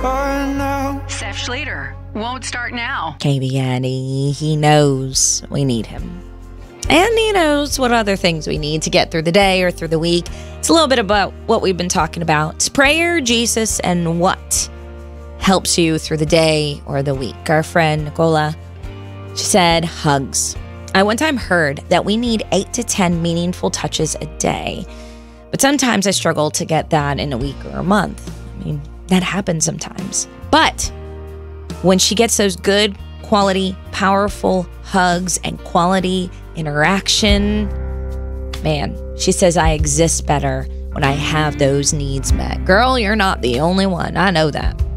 start now. Seth Schrader won't start now. KBNE, he knows we need him. And he knows what other things we need to get through the day or through the week. It's a little bit about what we've been talking about. It's prayer, Jesus, and what helps you through the day or the week. Our friend Nicola, she said, hugs. I one time heard that we need 8 to 10 meaningful touches a day. But sometimes I struggle to get that in a week or a month. I mean, that happens sometimes. But when she gets those good, quality, powerful hugs and quality interaction, man, she says I exist better when I have those needs met. Girl, you're not the only one. I know that.